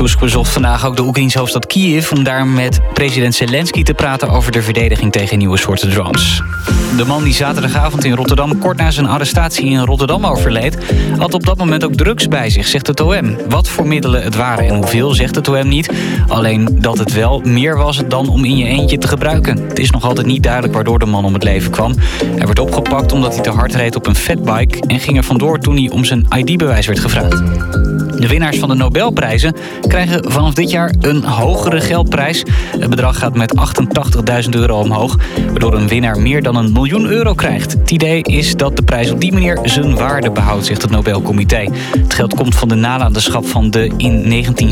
Tusk bezocht vandaag ook de Oekraïense hoofdstad Kiev om daar met president Zelensky te praten over de verdediging tegen nieuwe soorten drones. De man die zaterdagavond in Rotterdam kort na zijn arrestatie in Rotterdam overleed, had op dat moment ook drugs bij zich, zegt het OM. Wat voor middelen het waren en hoeveel, zegt het OM niet. Alleen dat het wel meer was dan om in je eentje te gebruiken. Het is nog altijd niet duidelijk waardoor de man om het leven kwam. Hij werd opgepakt omdat hij te hard reed op een fatbike en ging er vandoor toen hij om zijn ID-bewijs werd gevraagd. De winnaars van de Nobelprijzen krijgen vanaf dit jaar een hogere geldprijs. Het bedrag gaat met €88.000 omhoog, waardoor een winnaar meer dan €1 miljoen krijgt. Het idee is dat de prijs op die manier zijn waarde behoudt, zegt het Nobelcomité. Het geld komt van de nalatenschap van de in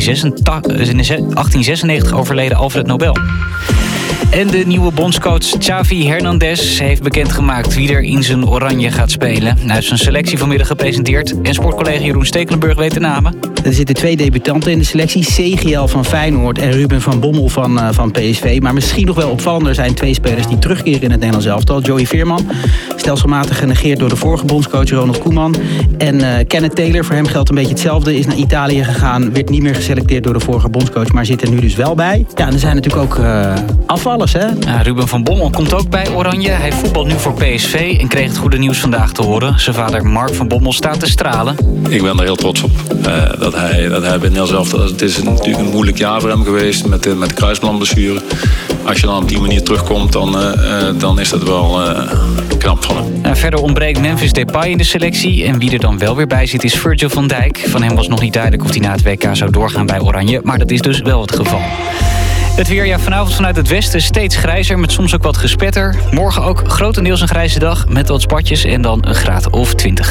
1896 overleden Alfred Nobel. En de nieuwe bondscoach Xavi Hernandez heeft bekendgemaakt wie er in zijn oranje gaat spelen. Hij heeft zijn selectie vanmiddag gepresenteerd en sportcollega Jeroen Stekelenburg weet de namen. Er zitten 2 debutanten in de selectie, Segiel van Feyenoord en Ruben van Bommel van PSV. Maar misschien nog wel opvallender zijn 2 spelers die terugkeren in het Nederlands elftal. Joey Veerman, stelselmatig genegeerd door de vorige bondscoach Ronald Koeman. En Kenneth Taylor, voor hem geldt een beetje hetzelfde, is naar Italië gegaan, werd niet meer geselecteerd door de vorige bondscoach, maar zit er nu dus wel bij. Ja, en er zijn natuurlijk ook afvallers, hè? Ja, Ruben van Bommel komt ook bij Oranje. Hij voetbalt nu voor PSV en kreeg het goede nieuws vandaag te horen. Zijn vader Mark van Bommel staat te stralen. Ik ben er heel trots op dat hij bij Nederlands elftal. Het is natuurlijk een moeilijk jaar voor hem geweest met de kruisbandblessure. Als je dan op die manier terugkomt, dan is dat wel knap van hem. Nou, verder ontbreekt Memphis Depay in de selectie. En wie er dan wel weer bij zit is Virgil van Dijk. Van hem was nog niet duidelijk of hij na het WK zou doorgaan bij Oranje. Maar dat is dus wel het geval. Het weer, ja, vanavond vanuit het westen steeds grijzer met soms ook wat gespetter. Morgen ook grotendeels een grijze dag met wat spatjes en dan een graad of 20.